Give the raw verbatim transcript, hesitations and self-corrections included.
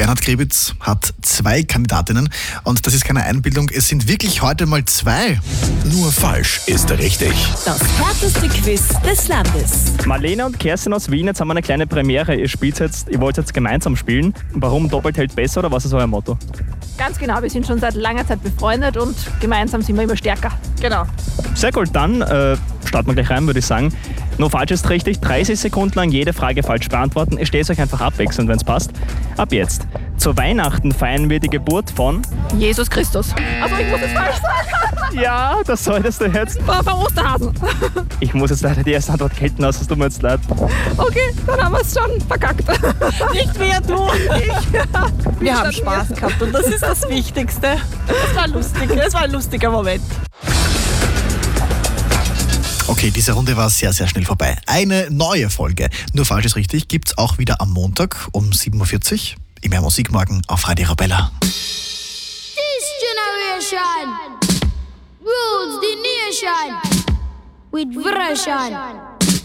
Bernhard Krebitz hat zwei Kandidatinnen und das ist keine Einbildung, es sind wirklich heute mal zwei. Nur falsch ist richtig. Das härteste Quiz des Landes. Marlene und Kerstin aus Wien, jetzt haben wir eine kleine Premiere. Ihr spielt jetzt, ihr wollt jetzt gemeinsam spielen. Warum doppelt hält besser oder was ist euer Motto? Ganz genau, wir sind schon seit langer Zeit befreundet und gemeinsam sind wir immer stärker. Genau. Sehr cool, dann äh, starten wir gleich rein, würde ich sagen. Nur falsch ist richtig, dreißig Sekunden lang jede Frage falsch beantworten. Ihr stellt euch einfach abwechselnd, wenn es passt. Ab jetzt. Zu Weihnachten feiern wir die Geburt von... Jesus Christus. Also ich muss es falsch sagen. Ja, das solltest du jetzt. Von Osterhasen. Ich muss jetzt leider die erste Antwort gelten lassen, es tut mir jetzt leid. Okay, dann haben wir es schon verkackt. Nicht mehr du. Ich. Wir haben Spaß gehabt und das ist das Wichtigste. Es war lustig, es war ein lustiger Moment. Okay, diese Runde war sehr, sehr schnell vorbei. Eine neue Folge, nur falsch ist richtig, gibt's auch wieder am Montag um sieben Uhr vierzig im Mehr Musikmorgen auf Radio Arabella. This generation rules the nation with version.